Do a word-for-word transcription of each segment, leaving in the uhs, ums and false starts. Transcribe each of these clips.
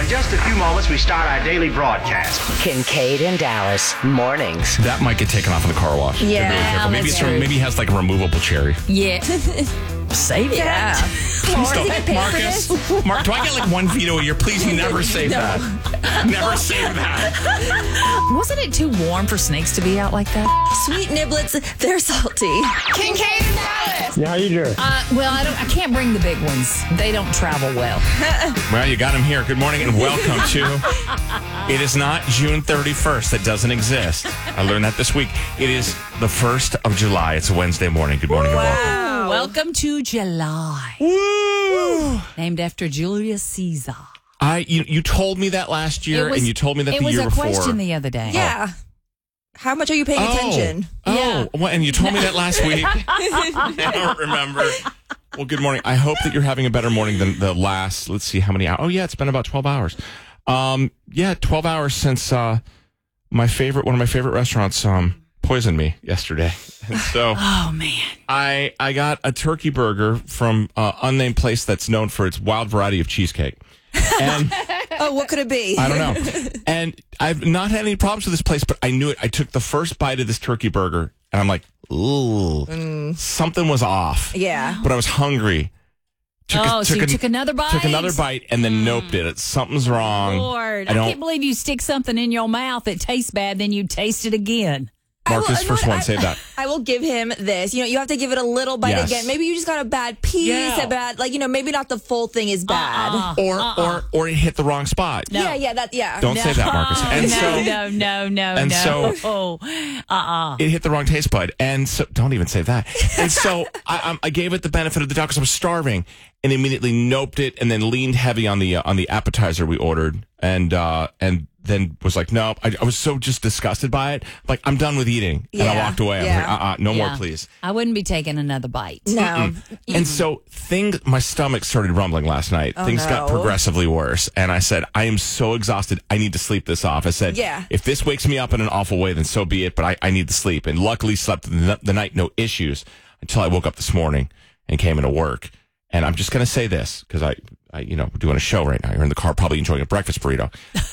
In just a few moments, we start our daily broadcast. Kincaid and Dallas mornings. That might get taken off in the car wash. Yeah, Be really careful. Maybe it's from, maybe he has like a removable cherry. Yeah. Save it. Yeah. Please don't, Marcus. Mark, do I get like one veto a year? Please never save No. that. Never save that. Wasn't it too warm for snakes to be out like that? Sweet niblets, they're salty. Kincaid and Dallas. Yeah, how you doing? Uh, well, I don't. I can't bring the big ones. They don't travel well. Well, you got him here. Good morning and welcome to. It is not June thirty-first. That doesn't exist. I learned that this week. It is the first of July. It's a Wednesday morning. Good morning and welcome. Welcome to July. Woo! Named after Julius Caesar. I you, you told me that last year, was- and you told me that it the was year a before. question the other day. Yeah. How much are you paying oh, attention? Oh, Yeah. well, and you told me that last week. I don't remember. Well, good morning. I hope that you're having a better morning than the last. Let's see how many hours. Oh, yeah, it's been about twelve hours. Um, yeah, twelve hours since uh, my favorite, one of my favorite restaurants, um, poisoned me yesterday. And so, Oh man. I I got a turkey burger from an unnamed place that's known for its wild variety of cheesecake. And Oh, what could it be? I don't know. And I've not had any problems with this place, but I knew it. I took the first bite of this turkey burger, and I'm like, ooh, Mm. something was off. Yeah. But I was hungry. Took oh, a, so took you a- took another bite? Took another bite and then noped it. It. Something's wrong. Lord, I, I don't. can't believe you stick something in your mouth that tastes bad, then you taste it again. Marcus, I will- first I- one, say that. I will give him this. You know, you have to give it a little bite Yes. again. Maybe you just got a bad piece, Yeah. a bad, like, you know, maybe not the full thing is bad. Uh-uh. Or Uh-uh. or or it hit the wrong spot. No. Yeah, yeah, that, yeah. Don't say that, Marcus. And no, so no, no, no, and no. so- uh-uh. it hit the wrong taste bud, and so don't even say that. And so I, um, I gave it the benefit of the doubt because I was starving, and immediately noped it, and then leaned heavy on the uh, on the appetizer we ordered, and uh, and then was like, no, I, I was so just disgusted by it. Like, I'm done with eating, and I Yeah, walked away. I was yeah. like, uh, uh no Yeah. more, please. I wouldn't be taking another bite. No. And so things, my stomach started rumbling last night. Oh, things got no. progressively worse. And I said, I am so exhausted. I need to sleep this off. I said, Yeah. if this wakes me up in an awful way, then so be it. But I, I need to sleep. And luckily slept the, the night, no issues, until I woke up this morning and came into work. And I'm just going to say this because I, I, you know, we're doing a show right now. You're in the car probably enjoying a breakfast burrito.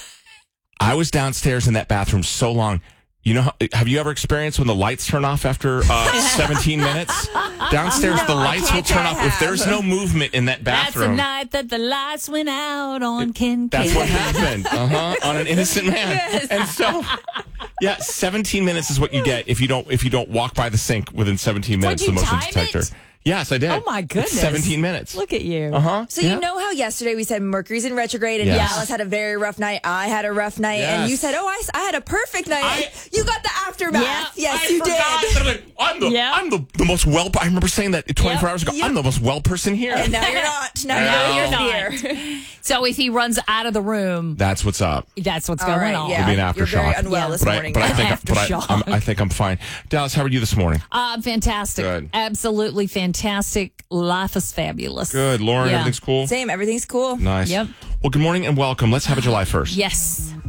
I was downstairs in that bathroom so long. You know, how- have you ever experienced when the lights turn off after uh, seventeen minutes? Downstairs, No, the I lights will can't turn say I off. If have. there's no movement in that That's the bathroom, night that the lights went out on Kincaid. that's what happened. Uh huh. On an innocent man. Yes. And so, yeah, seventeen minutes is what you get if you don't if you don't walk by the sink within seventeen minutes. you the motion time detector. it? Yes, I did. Oh, my It's goodness. seventeen minutes. Look at you. Uh huh. So you know how yesterday we said Mercury's in retrograde and Yes. Dallas had a very rough night. I had a rough night, Yes. and you said, "Oh, I, s- I had a perfect night." I- you got the aftermath. Yeah. Yes, I you forgot did. that I'm, like, I'm the Yeah. I'm the, the most well. I remember saying that twenty-four Yep. hours ago. Yep. I'm the most well person here. And now you're not. Now No. you're, You're you're not. here. So if he runs out of the room, That's what's up. that's what's All going right, on. yeah. It'll be an You're very aftershock. unwell Yeah. this But I, morning. but I think, but I, Aftershock. I'm, I think I'm fine. Dallas, how are you this morning? Uh, fantastic. Good. Absolutely fantastic. Life is fabulous. Good, Lauren. Yeah. Everything's cool. Same. Everything's cool. Nice. Yep. Well, good morning and welcome. Let's have a July first. Yes.